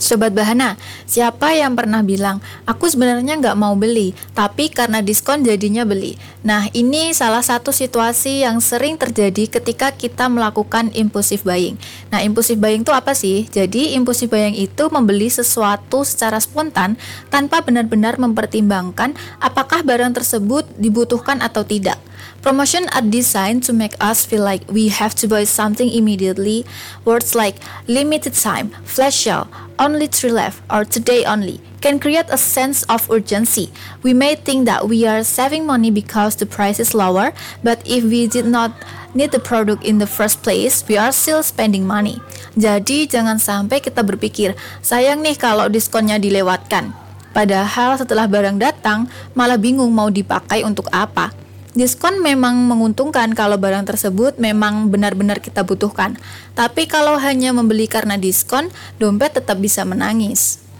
Sobat Bahana, siapa yang pernah bilang, aku sebenarnya nggak mau beli, tapi karena diskon jadinya beli? Nah, ini salah satu situasi yang sering terjadi ketika kita melakukan impulsive buying. Nah, impulsive buying itu apa sih? Jadi, impulsive buying itu membeli sesuatu secara spontan tanpa benar-benar mempertimbangkan apakah barang tersebut dibutuhkan atau tidak. Promotion are designed to make us feel like we have to buy something immediately. Words like limited time, flash sale, only 3 left, or today only can create a sense of urgency. We may think that we are saving money because the price is lower, but if we did not need the product in the first place, we are still spending money. Jadi jangan sampai kita berpikir, sayang nih kalau diskonnya dilewatkan. Padahal setelah barang datang, malah bingung mau dipakai untuk apa. Diskon memang menguntungkan kalau barang tersebut memang benar-benar kita butuhkan. Tapi kalau hanya membeli karena diskon, dompet tetap bisa menangis.